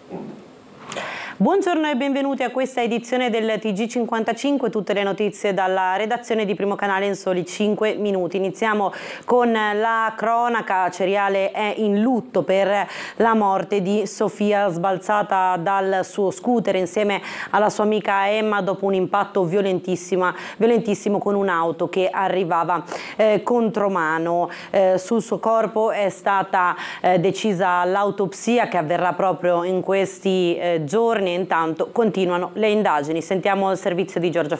Buongiorno e benvenuti a questa edizione del TG55, tutte le notizie dalla redazione di Primo Canale in soli 5 minuti. Iniziamo con la cronaca. Ceriale è in lutto per la morte di Sofia, sbalzata dal suo scooter insieme alla sua amica Emma dopo un impatto violentissimo con un'auto che arrivava contromano. Sul suo corpo è stata decisa l'autopsia che avverrà proprio in questi giorni. Intanto continuano le indagini. Sentiamo il servizio di Giorgia.